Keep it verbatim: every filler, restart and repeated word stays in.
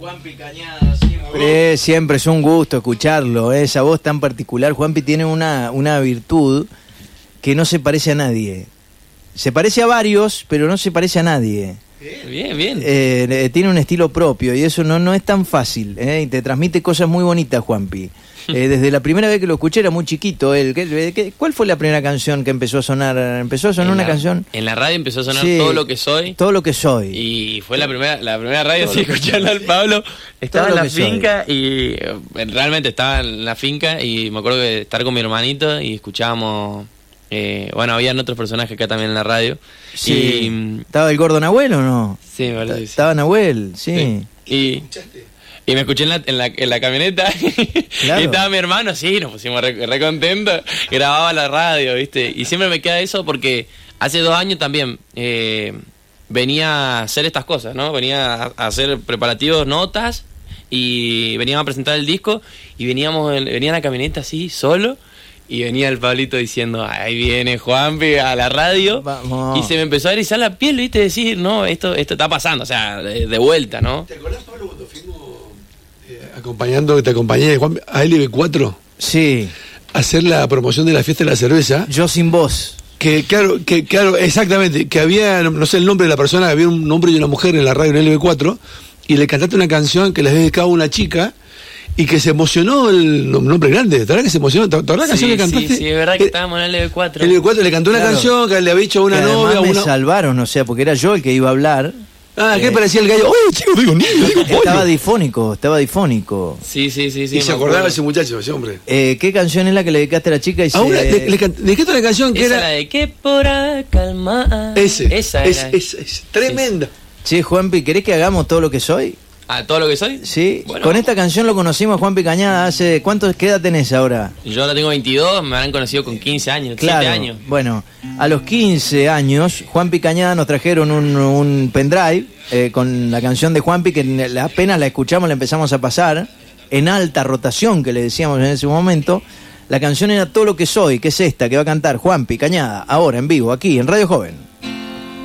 Juanpi Cañada, siempre. Siempre es un gusto escucharlo, ¿eh? Esa voz tan particular. Juanpi tiene una, una virtud que no se parece a nadie. Se parece a varios, pero no se parece a nadie. Bien, bien. Eh, tiene un estilo propio y eso no, no es tan fácil, ¿eh? Y te transmite cosas muy bonitas, Juanpi. Eh, desde la primera vez que lo escuché era muy chiquito él. ¿Qué, qué, ¿Cuál fue la primera canción que empezó a sonar? ¿Empezó a sonar en una la, canción? En la radio empezó a sonar sí, Todo lo que soy. Todo lo que soy. Y fue la primera la primera radio así escuchando al Pablo. Estaba en la finca soy. y eh, realmente estaba en la finca y me acuerdo de estar con mi hermanito y escuchábamos... Eh, bueno, habían otros personajes acá también en la radio. Sí. Y, ¿estaba el gordo Nahuel o no? Sí, me parece. Estaba Nahuel, sí. sí. Y... Y me escuché en la, en la, en la camioneta claro. Y estaba mi hermano, sí, nos pusimos re, re contentos, grababa la radio, ¿viste? Y siempre me queda eso porque hace dos años también eh, venía a hacer estas cosas, ¿no? Venía a, a hacer preparativos, notas, y veníamos a presentar el disco, y veníamos venía en la camioneta así, solo, y venía el Pablito diciendo, ahí viene Juanpi a la radio. Vamos. Y se me empezó a erizar la piel, ¿viste? Decir, no, esto esto está pasando, o sea, de, de vuelta, ¿no? ¿Te acordás, Pablo, cuando fuimos acompañando, que te acompañé Juan, a L B cuatro? Sí. A hacer la promoción de la fiesta de la cerveza. Yo sin voz. Que claro, que claro, exactamente, que había, no sé el nombre de la persona, había un hombre y una mujer en la radio en L B cuatro, y le cantaste una canción que les dedicaba a una chica, y que se emocionó el nombre grande, ¿te acuerdas que se emocionó? ¿Te acuerdas la canción sí, que cantaste? Sí, sí, es verdad que estábamos en L B cuatro. L B cuatro le cantó una claro. canción que le había dicho a una novia. Me una... salvaron, o sea, porque era yo el que iba a hablar. Ah, ¿qué eh, parecía el gallo? Oye, chico, digo niño, digo pollo. Estaba difónico, estaba difónico. Sí, sí, sí. sí y se acordaba ese muchacho, ese hombre. Eh, ¿Qué canción es la que le dedicaste a la chica? Y a se... una, le, le, can... le dedicaste una canción que esa era... la de que por calmar. Ese, esa es, era. Es, es, es tremenda. Sí. Che, Juanpi, ¿querés que hagamos Todo lo que soy? ¿A Todo lo que soy? Sí, bueno. Con esta canción lo conocimos a Juanpi Cañada hace... ¿Cuántos, qué edad tenés ahora? Yo ahora tengo veintidós, me habrán conocido con quince años, claro, siete años. Bueno, a los quince años, Juanpi Cañada nos trajeron un, un pendrive eh, con la canción de Juanpi, que apenas la escuchamos, la empezamos a pasar, en alta rotación, que le decíamos en ese momento. La canción era Todo lo que soy, que es esta, que va a cantar Juanpi Cañada, ahora en vivo, aquí en Radio Joven.